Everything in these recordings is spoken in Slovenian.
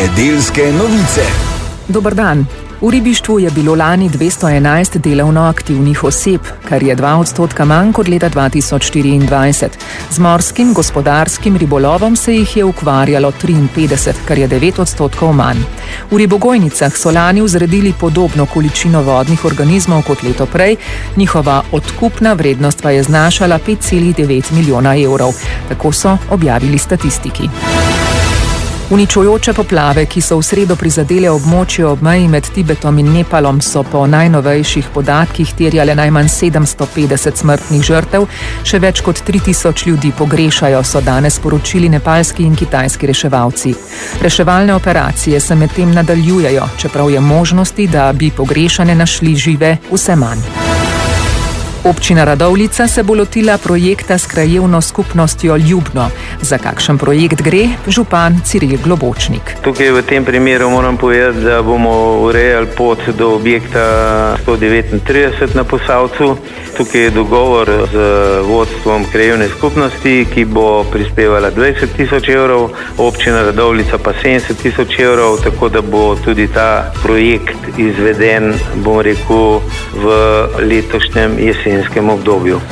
Nedeljske novice. Dober dan. V ribištvu je bilo lani 211 delovno aktivnih oseb, kar je 2% manj kot leta 2024. Z morskim gospodarskim ribolovom se jih je ukvarjalo 53, kar je 9% manj. V ribogojnicah so lani vzredili podobno količino vodnih organizmov kot leto prej, njihova odkupna vrednost pa je znašala 5,9 milijona evrov. Tako so objavili statistiki. Uničujoče poplave, ki so v sredo prizadele območje ob meji med Tibetom in Nepalom, so po najnovejših podatkih terjale najmanj 750 smrtnih žrtev, še več kot 3000 ljudi pogrešajo, so danes sporočili nepalski in kitajski reševalci. Reševalne operacije se medtem nadaljujejo, čeprav je možnosti, da bi pogrešane našli žive, vse manj. Občina Radovljica se bo lotila projekta s krajevno skupnostjo Ljubno. Za kakšen projekt gre, župan Ciril Globočnik. Tukaj v tem primeru moram povedati, da bomo urejali pot do objekta 139 na Posavcu. Tukaj je dogovor z vodstvom krajevne skupnosti, ki bo prispevala 20 000 evrov, občina Radovljica pa 70 000 evrov, tako da bo tudi ta projekt izveden, bom rekel, v letošnjem jesenskem obdobju.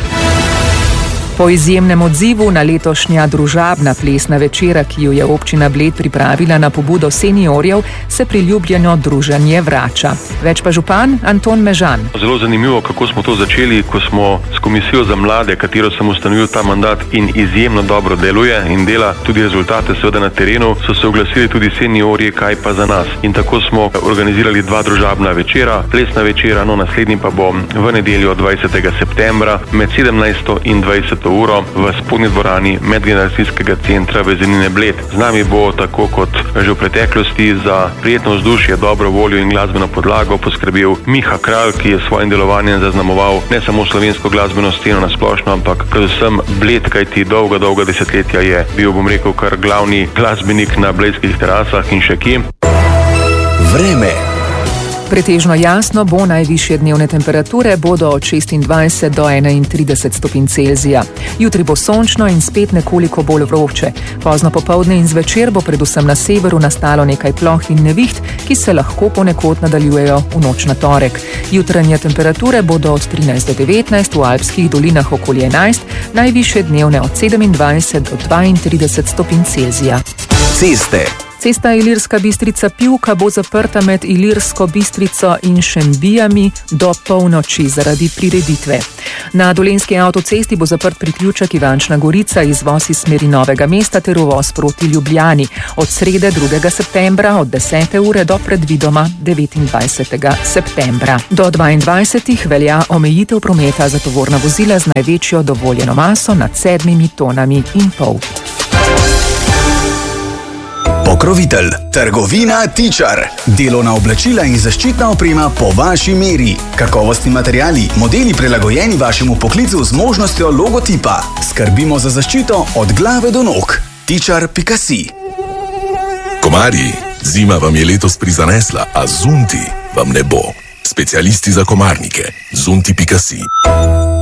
Po izjemnem odzivu na letošnja družabna plesna večera, ki jo je občina Bled pripravila na pobudo seniorjev, se priljubljeno druženje vrača. Več pa župan Anton Mežan. Zelo zanimivo, kako smo to začeli, ko smo s komisijo za mlade, katero sem ustanovil ta mandat in izjemno dobro deluje in dela tudi rezultate seveda na terenu, so se oglasili tudi seniorji, kaj pa za nas. In tako smo organizirali 2 družabna večera, plesna večera, naslednji pa bo v nedeljo 20. septembra med 17. in 20. uro v spodnji dvorani medgeneracijskega centra Vezenine Bled. Z nami bo, tako kot že v preteklosti, za prijetno vzdušje, dobro voljo in glasbeno podlago poskrbel Miha Kralj, ki je s svojim delovanjem zaznamoval ne samo slovensko glasbeno sceno na splošno, ampak predvsem Bled, kajti dolga desetletja je bil, bom rekel, kar glavni glasbenik na bledskih terasah in še kje. Vreme. Pretežno jasno bo, najvišje dnevne temperature bodo od 26 do 31 stopinj Celzija. Jutri bo sončno in spet nekoliko bolj vroče. Pozno popoldne in zvečer bo predvsem na severu nastalo nekaj ploh in neviht, ki se lahko ponekod nadaljujejo v noč na torek. Jutranje temperature bodo od 13 do 19, v alpskih dolinah okoli 11, najvišje dnevne od 27 do 32 stopinj Celzija. Ceste. Cesta Ilirska Bistrica-Pivka bo zaprta med Ilirsko Bistrico in Šembijami do polnoči zaradi prireditve. Na Dolenjski avtocesti bo zaprt priključek Ivančna Gorica, izvoz iz smeri Novega mesta ter uvoz proti Ljubljani od srede 2. septembra od 10. ure do predvidoma 29. septembra. Do 22. velja omejitev prometa za tovorna vozila z največjo dovoljeno maso nad 7 tonami in pol. Pokrovitelj. Trgovina Tičar. Delovna oblačila in zaščitna oprema po vaši meri. Kakovostni materiali, modeli prilagojeni vašemu poklicu z možnostjo logotipa. Skrbimo za zaščito od glave do nog. Tičar.si. Komarji, zima vam je letos prizanesla, a zunti vam ne bo. Specialisti za komarnike. Zunti.si.